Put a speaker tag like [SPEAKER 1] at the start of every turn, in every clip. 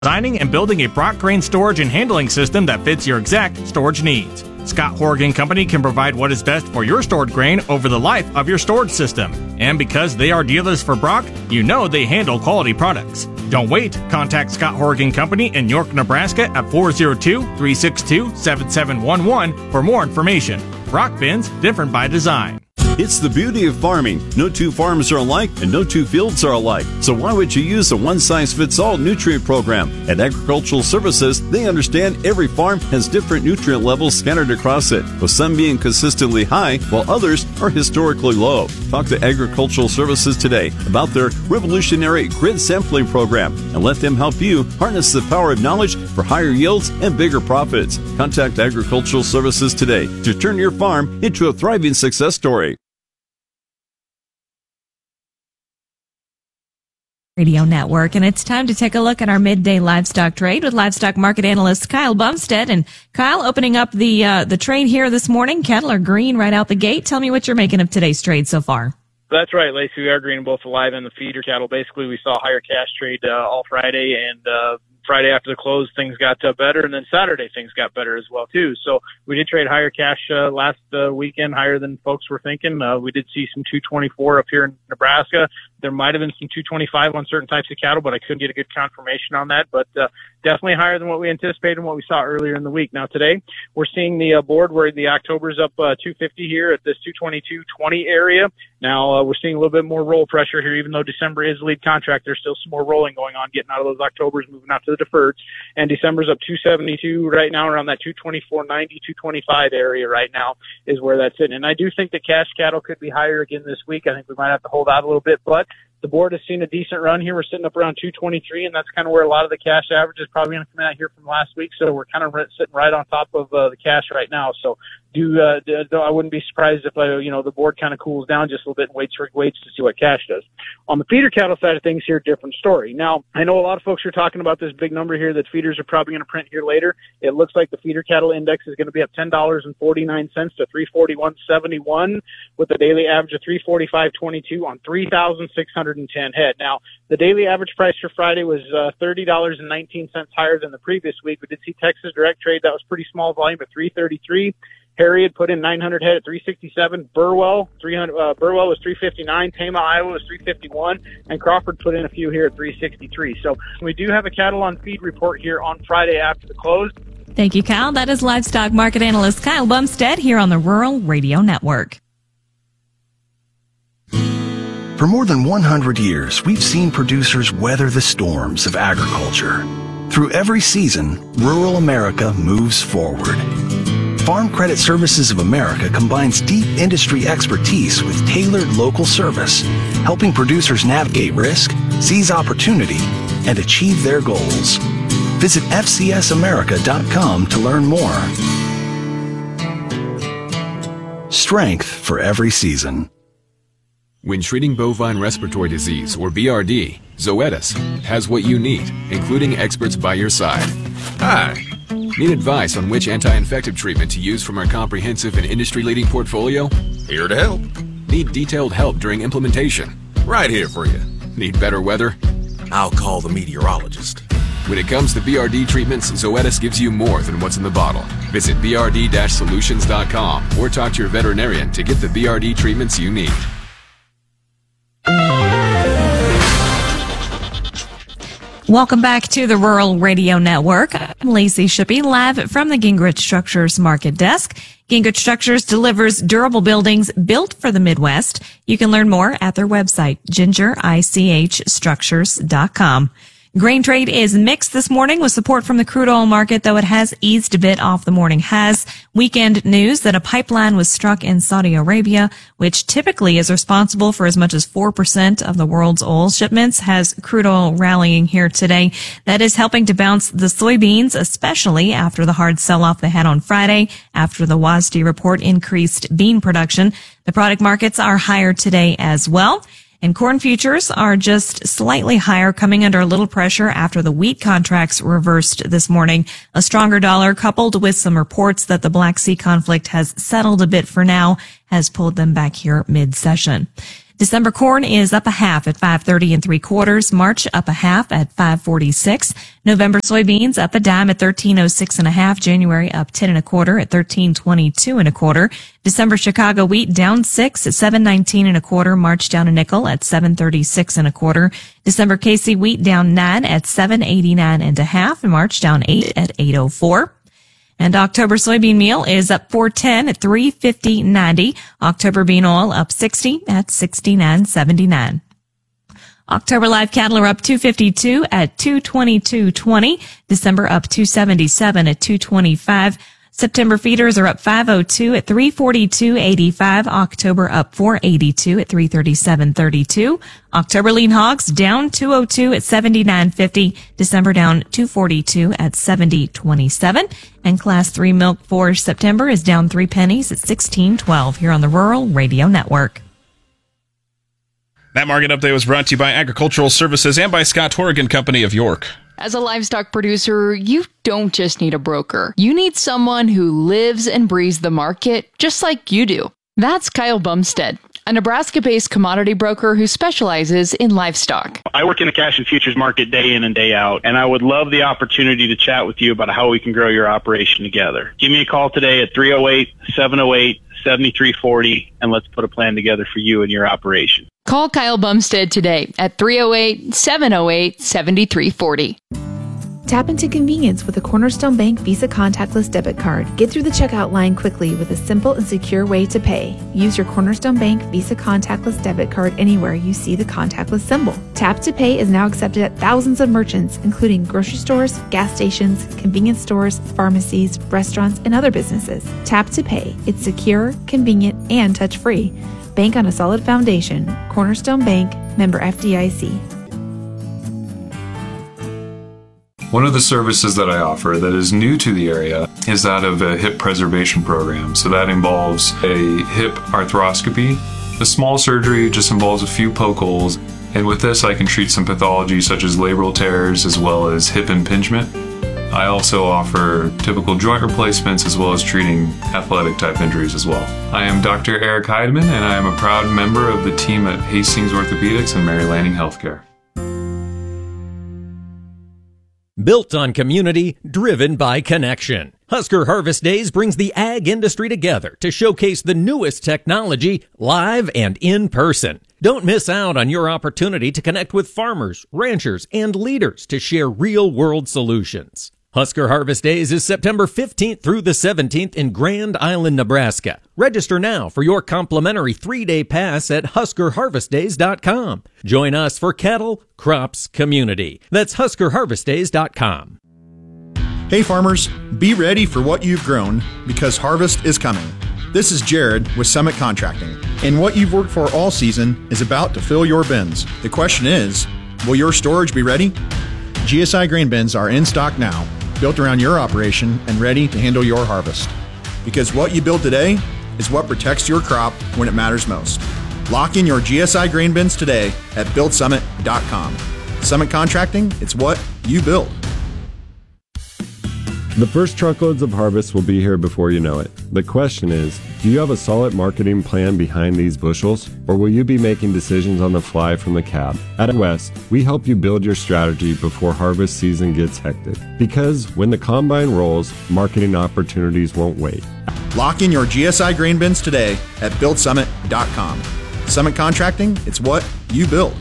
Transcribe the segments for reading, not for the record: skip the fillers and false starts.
[SPEAKER 1] Designing and building a Brock grain storage and handling system that fits your exact storage needs. Scott Horgan Company can provide what is best for your stored grain over the life of your storage system. And because they are dealers for Brock, you know they handle quality products. Don't wait. Contact Scott Horgan Company in York, Nebraska at 402-362-7711 for more information. Brock bins, different by design.
[SPEAKER 2] It's the beauty of farming. No two farms are alike and no two fields are alike. So why would you use a one-size-fits-all nutrient program? At Agricultural Services, they understand every farm has different nutrient levels scattered across it, with some being consistently high while others are historically low. Talk to Agricultural Services today about their revolutionary grid sampling program and let them help you harness the power of knowledge for higher yields and bigger profits. Contact Agricultural Services today to turn your farm into a thriving success story.
[SPEAKER 3] Radio Network, and it's time to take a look at our midday livestock trade with livestock market analyst Kyle Bumstead. And Kyle, opening up the trade here this morning, cattle are green right out the gate. Tell me what you're making of today's trade so far.
[SPEAKER 4] That's right, Lacey. We are green in both the live and the feeder cattle. Basically, we saw higher cash trade all Friday, and Friday after the close, things got better, and then Saturday things got better as well too. So we did trade higher cash last weekend, higher than folks were thinking. We did see some 224 up here in Nebraska. There might have been some 225 on certain types of cattle, but I couldn't get a good confirmation on that. But definitely higher than what we anticipated and what we saw earlier in the week. Now today, we're seeing the board where the October's up 250 here at this 222.20 area. Now we're seeing a little bit more roll pressure here, even though December is the lead contract. There's still some more rolling going on, getting out of those Octobers, moving out to the deferreds. And December's up 272 right now, around that 224.90, 225 area right now is where that's sitting. And I do think the cash cattle could be higher again this week. I think we might have to hold out a little bit, but the board has seen a decent run here. We're sitting up around 223, and that's kind of where a lot of the cash average is probably going to come out here from last week. So we're kind of sitting right on top of the cash right now. So I wouldn't be surprised if the board kind of cools down just a little bit and waits to see what cash does. On the feeder cattle side of things here, different story. Now, I know a lot of folks are talking about this big number here that feeders are probably going to print here later. It looks like the feeder cattle index is going to be up $10.49 to 341.71 with a daily average of 345.22 on 3,610 head. Now, the daily average price for Friday was $30.19 higher than the previous week. We did see Texas direct trade. That was pretty small volume at 333. Harriet put in 900 head at 367. Burwell was 359. Tama, Iowa was 351. And Crawford put in a few here at 363. So we do have a cattle on feed report here on Friday after the close.
[SPEAKER 3] Thank you, Kyle. That is livestock market analyst Kyle Bumstead here on the Rural Radio Network.
[SPEAKER 5] For more than 100 years, we've seen producers weather the storms of agriculture. Through every season, rural America moves forward. Farm Credit Services of America combines deep industry expertise with tailored local service, helping producers navigate risk, seize opportunity, and achieve their goals. Visit fcsamerica.com to learn more. Strength for every season.
[SPEAKER 6] When treating bovine respiratory disease, or BRD, Zoetis has what you need, including experts by your side. Hi. Need advice on which anti-infective treatment to use from our comprehensive and industry-leading portfolio?
[SPEAKER 7] Here to help.
[SPEAKER 6] Need detailed help during implementation?
[SPEAKER 7] Right here for you.
[SPEAKER 6] Need better weather?
[SPEAKER 7] I'll call the meteorologist.
[SPEAKER 6] When it comes to BRD treatments, Zoetis gives you more than what's in the bottle. Visit brd-solutions.com or talk to your veterinarian to get the BRD treatments you need.
[SPEAKER 3] Welcome back to the Rural Radio Network. I'm Lacey Shippey, live from the Gingrich Structures Market Desk. Gingrich Structures delivers durable buildings built for the Midwest. You can learn more at their website, gingerichstructures.com. Grain trade is mixed this morning with support from the crude oil market, though it has eased a bit off the morning highs. Weekend news that a pipeline was struck in Saudi Arabia, which typically is responsible for as much as 4% of the world's oil shipments, has crude oil rallying here today. That is helping to bounce the soybeans, especially after the hard sell-off they had on Friday after the WASDE report increased bean production. The product markets are higher today as well. And corn futures are just slightly higher, coming under a little pressure after the wheat contracts reversed this morning. A stronger dollar coupled with some reports that the Black Sea conflict has settled a bit for now has pulled them back here mid-session. December corn is up a half at 5.30 3/4. March up a half at 5.46. November soybeans up a dime at 13.06 1/2. January up 10 1/4 at 13.22 1/4. December Chicago wheat down 6 at 7.19 1/4. March down a nickel at 7.36 1/4. December KC wheat down 9 at 7.89 1/2. And March down 8 at 8.04. And October soybean meal is up 4.10 at 3.50.90. October bean oil up 60 at 69.79. October live cattle are up 252 at 222.20. December up 277 at 225. September feeders are up 502 at 342.85. October up 482 at 337.32. October lean hogs down 202 at 79.50. December down 242 at 70.27. And class 3 milk for September is down 3 pennies at 16.12 here on the Rural Radio Network.
[SPEAKER 8] That market update was brought to you by Agricultural Services and by Scott Horrigan Company of York.
[SPEAKER 9] As a livestock producer, you don't just need a broker. You need someone who lives and breathes the market just like you do. That's Kyle Bumstead, a Nebraska-based commodity broker who specializes in livestock.
[SPEAKER 10] I work in the cash and futures market day in and day out, and I would love the opportunity to chat with you about how we can grow your operation together. Give me a call today at 308-708-7340, and let's put a plan together for you and your operation.
[SPEAKER 9] Call Kyle Bumstead today at 308-708-7340.
[SPEAKER 11] Tap into convenience with a Cornerstone Bank Visa contactless debit card. Get through the checkout line quickly with a simple and secure way to pay. Use your Cornerstone Bank Visa contactless debit card anywhere you see the contactless symbol. Tap to Pay is now accepted at thousands of merchants, including grocery stores, gas stations, convenience stores, pharmacies, restaurants, and other businesses. Tap to Pay. It's secure, convenient, and touch-free. Bank on a solid foundation. Cornerstone Bank, member FDIC.
[SPEAKER 12] One of the services that I offer that is new to the area is that of a hip preservation program. So that involves a hip arthroscopy. The small surgery just involves a few poke holes. And with this, I can treat some pathology such as labral tears as well as hip impingement. I also offer typical joint replacements as well as treating athletic type injuries as well. I am Dr. Eric Heidemann, and I am a proud member of the team at Hastings Orthopedics and Mary Lanning Healthcare.
[SPEAKER 13] Built on community, driven by connection. Husker Harvest Days brings the ag industry together to showcase the newest technology live and in person. Don't miss out on your opportunity to connect with farmers, ranchers, and leaders to share real-world solutions. Husker Harvest Days is September 15th through the 17th in Grand Island, Nebraska. Register now for your complimentary 3-day pass at HuskerHarvestDays.com. Join us for cattle, crops, community. That's HuskerHarvestDays.com.
[SPEAKER 14] Hey farmers, be ready for what you've grown because harvest is coming. This is Jared with Summit Contracting, and what you've worked for all season is about to fill your bins. The question is, will your storage be ready? GSI grain bins are in stock now, built around your operation and ready to handle your harvest. Because what you build today is what protects your crop when it matters most. Lock in your GSI grain bins today at BuildSummit.com. Summit Contracting, it's what you build.
[SPEAKER 15] The first truckloads of harvest will be here before you know it. The question is, do you have a solid marketing plan behind these bushels, or will you be making decisions on the fly from the cab? At West, we help you build your strategy before harvest season gets hectic. Because when the combine rolls, marketing opportunities won't wait.
[SPEAKER 14] Lock in your GSI grain bins today at BuildSummit.com. Summit Contracting, it's what you build.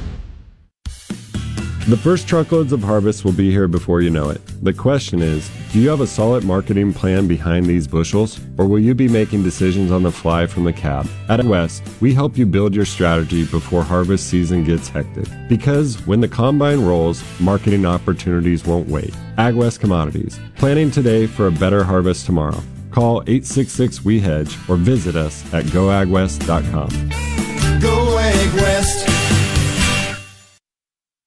[SPEAKER 15] The first truckloads of harvest will be here before you know it. The question is, do you have a solid marketing plan behind these bushels, or will you be making decisions on the fly from the cab? At West, we help you build your strategy before harvest season gets hectic. Because when the combine rolls, marketing opportunities won't wait. AgWest Commodities, planning today for a better harvest tomorrow. Call 866-WE-HEDGE or visit us at goagwest.com.
[SPEAKER 16] Go Ag West.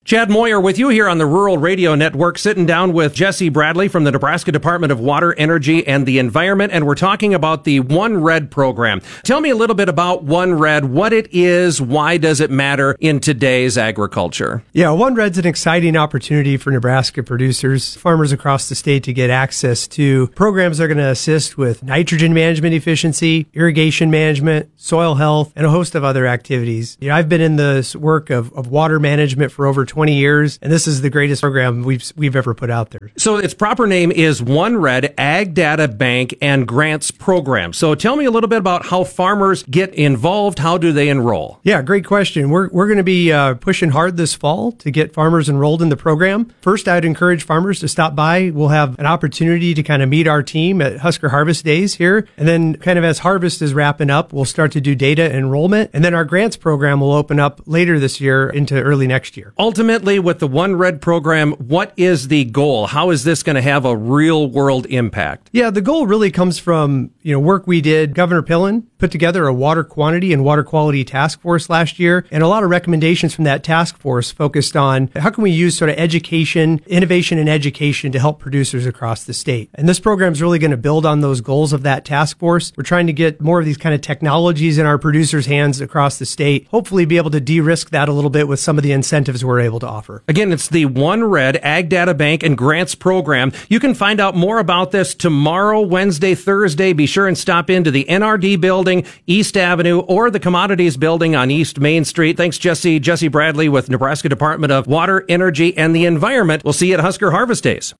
[SPEAKER 16] Chad Moyer with you here on the Rural Radio Network, sitting down with Jesse Bradley from the Nebraska Department of Water, Energy, and the Environment, and we're talking about the One Red program. Tell me a little bit about One Red, what it is, why does it matter in today's agriculture?
[SPEAKER 17] Yeah, One Red's an exciting opportunity for Nebraska producers, farmers across the state to get access to programs that are going to assist with nitrogen management efficiency, irrigation management, soil health, and a host of other activities. You know, I've been in this work of water management for over 20 years, and this is the greatest program we've ever put out there.
[SPEAKER 16] So its proper name is One Red Ag Data Bank and Grants Program. So tell me a little bit about how farmers get involved. How do they enroll?
[SPEAKER 17] Yeah, great question. We're going to be pushing hard this fall to get farmers enrolled in the program. First, I'd encourage farmers to stop by. We'll have an opportunity to kind of meet our team at Husker Harvest Days here. And then kind of as harvest is wrapping up, we'll start to do data enrollment. And then our grants program will open up later this year into early next year.
[SPEAKER 16] Ultimately, with the One Red program, what is the goal? How is this going to have a real world impact?
[SPEAKER 17] Yeah, the goal really comes from, work we did. Governor Pillen put together a water quantity and water quality task force last year, and a lot of recommendations from that task force focused on how can we use sort of education, innovation and education to help producers across the state. And this program is really going to build on those goals of that task force. We're trying to get more of these kind of technologies in our producers' hands across the state, hopefully be able to de-risk that a little bit with some of the incentives we're able to offer.
[SPEAKER 16] Again, it's the One Red Ag Data Bank and Grants Program. You can find out more about this tomorrow, Wednesday, Thursday. Be sure and stop into the NRD building, East Avenue, or the Commodities building on East Main Street. Thanks, Jesse. Jesse Bradley with Nebraska Department of Water, Energy, and the Environment. We'll see you at Husker Harvest Days.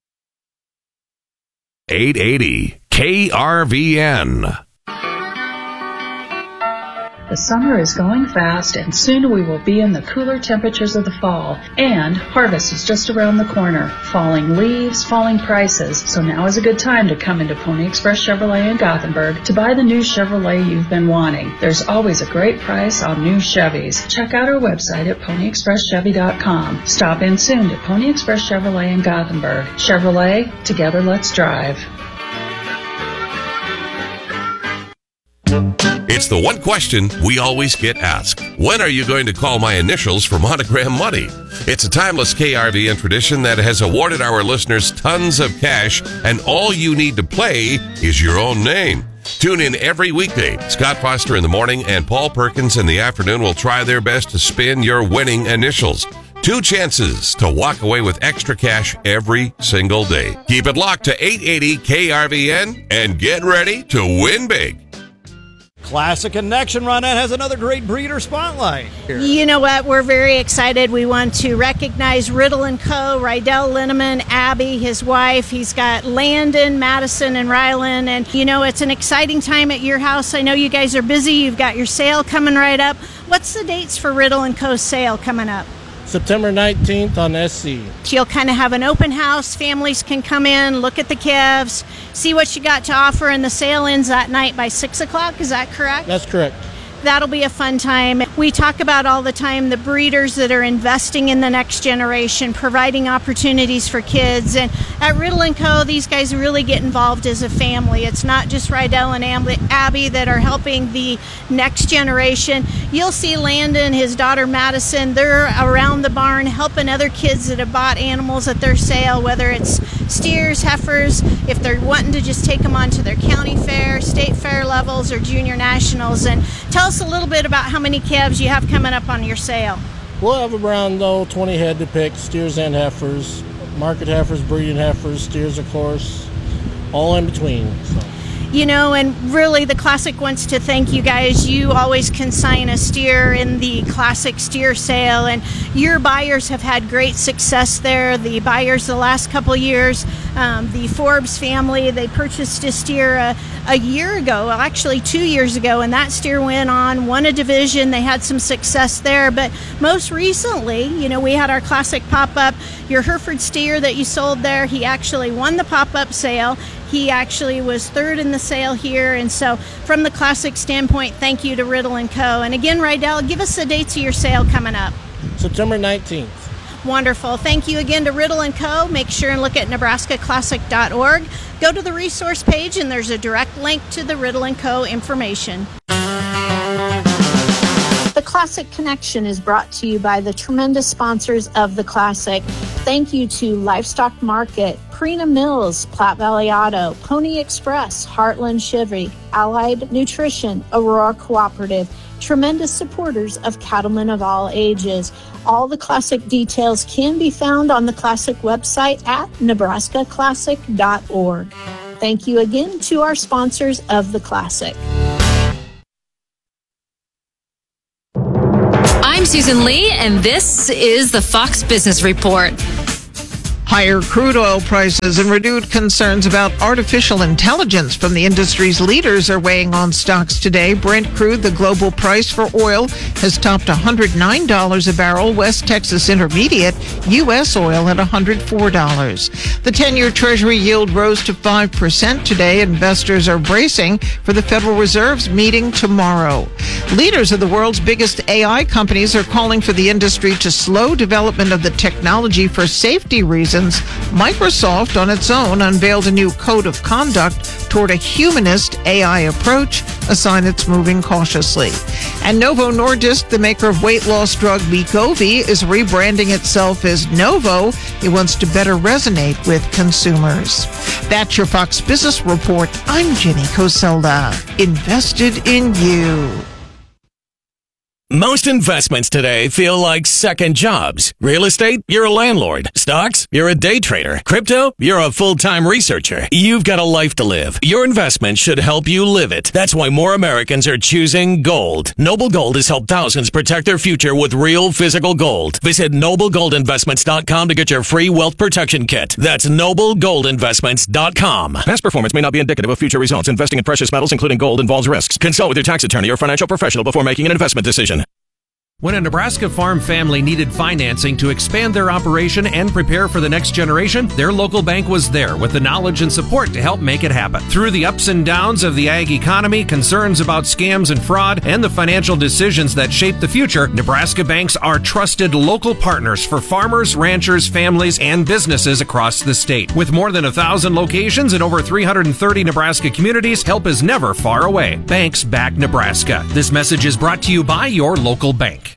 [SPEAKER 18] 880 KRVN.
[SPEAKER 19] The summer is going fast, and soon we will be in the cooler temperatures of the fall. And harvest is just around the corner. Falling leaves, falling prices. So now is a good time to come into Pony Express Chevrolet in Gothenburg to buy the new Chevrolet you've been wanting. There's always a great price on new Chevys. Check out our website at ponyexpresschevy.com. Stop in soon at Pony Express Chevrolet in Gothenburg. Chevrolet, together let's drive.
[SPEAKER 18] It's the one question we always get asked. When are you going to call my initials for Monogram Money? It's a timeless KRVN tradition that has awarded our listeners tons of cash, and all you need to play is your own name. Tune in every weekday. Scott Foster in the morning and Paul Perkins in the afternoon will try their best to spin your winning initials. 2 chances to walk away with extra cash every single day. Keep it locked to 880 KRVN and get ready to win big.
[SPEAKER 20] Classic Connection Ronette has another great breeder spotlight.
[SPEAKER 21] You know what? We're very excited. We want to recognize Riddle & Co., Rydell Linneman, Abby, his wife. He's got Landon, Madison, and Rylan. And, it's an exciting time at your house. I know you guys are busy. You've got your sale coming right up. What's the dates for Riddle & Co.'s sale coming up?
[SPEAKER 20] September 19th on SC.
[SPEAKER 21] You'll kind of have an open house. Families can come in, look at the calves, see what you got to offer, and the sale ends that night by 6 o'clock. Is that correct?
[SPEAKER 20] That's correct.
[SPEAKER 21] That'll be a fun time. We talk about all the time the breeders that are investing in the next generation, providing opportunities for kids. And at Riddle & Co., these guys really get involved as a family. It's not just Rydell and Abby that are helping the next generation. You'll see Landon, his daughter Madison, they're around the barn helping other kids that have bought animals at their sale, whether it's steers, heifers, if they're wanting to just take them on to their county fair, state fair levels, or junior nationals. And tell us a little bit about how many calves you have coming up on your sale.
[SPEAKER 20] We'll have around 20 head to pick, steers and heifers, market heifers, breeding heifers, steers of course, all in between. So.
[SPEAKER 21] And really the Classic wants to thank you guys. You always consign a steer in the Classic steer sale, and your buyers have had great success there. The buyers the last couple years, the Forbes family, they purchased a steer a year ago, actually 2 years ago, and that steer won a division. They had some success there, but most recently, we had our Classic pop-up. Your Hereford steer that you sold there, he actually won the pop-up sale. He actually was third in the sale here, and so from the Classic standpoint, thank you to Riddle & Co. And again, Rydell, give us the dates of your sale coming up.
[SPEAKER 20] September 19th.
[SPEAKER 21] Wonderful. Thank you again to Riddle & Co. Make sure and look at nebraskaclassic.org. Go to the resource page, and there's a direct link to the Riddle & Co. information.
[SPEAKER 1] The Classic Connection is brought to you by the tremendous sponsors of The Classic. Thank you to Livestock Market, Prina Mills, Platte Valley Auto, Pony Express, Heartland Chevy, Allied Nutrition, Aurora Cooperative, tremendous supporters of cattlemen of all ages. All the Classic details can be found on the Classic website at nebraskaclassic.org. Thank you again to our sponsors of The Classic.
[SPEAKER 22] I'm Susan Lee, and this is the Fox Business Report.
[SPEAKER 23] Higher crude oil prices and renewed concerns about artificial intelligence from the industry's leaders are weighing on stocks today. Brent crude, the global price for oil, has topped $109 a barrel. West Texas Intermediate, U.S. oil at $104. The 10-year Treasury yield rose to 5% today. Investors are bracing for the Federal Reserve's meeting tomorrow. Leaders of the world's biggest AI companies are calling for the industry to slow development of the technology for safety reasons. Microsoft, on its own, unveiled a new code of conduct toward a humanist AI approach, a sign it's moving cautiously. And Novo Nordisk, the maker of weight loss drug Wegovy, is rebranding itself as Novo. It wants to better resonate with consumers. That's your Fox Business Report. I'm Jenny Coselda. Invested in you.
[SPEAKER 24] Most investments today feel like second jobs. Real estate, you're a landlord. Stocks, you're a day trader. Crypto, you're a full-time researcher. You've got a life to live. Your investment should help you live it. That's why more Americans are choosing gold. Noble Gold has helped thousands protect their future with real physical gold. Visit NobleGoldInvestments.com to get your free wealth protection kit. That's NobleGoldInvestments.com. Past performance may not be indicative of future results. Investing in precious metals, including gold, involves risks. Consult with your tax attorney or financial professional before making an investment decision.
[SPEAKER 16] When a Nebraska farm family needed financing to expand their operation and prepare for the next generation, their local bank was there with the knowledge and support to help make it happen. Through the ups and downs of the ag economy, concerns about scams and fraud, and the financial decisions that shape the future, Nebraska banks are trusted local partners for farmers, ranchers, families, and businesses across the state. With more than 1,000 locations in over 330 Nebraska communities, help is never far away. Banks back Nebraska. This message is brought to you by your local bank.